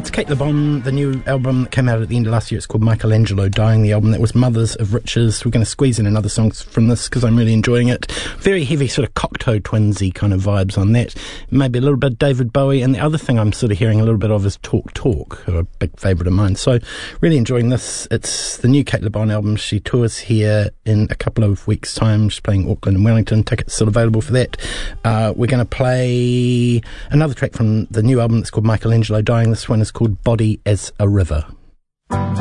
It's Kate Le Bon, the new album that came out at the end of last year. It's called Michelangelo Dying, the album that was Mothers of Riches. We're going to squeeze in another song from this because I'm really enjoying it. Very heavy, sort of Cocteau Twinsy kind of vibes on that. Maybe a little bit of David Bowie. And the other thing I'm sort of hearing a little bit of is Talk Talk, who are a big favourite of mine. So really enjoying this. It's the new Kate Le Bon album. She tours here in a couple of weeks' time. She's playing Auckland and Wellington. Tickets still available for that. We're going to play another track from the new album that's called Michelangelo Dying. This one is called Body as a River.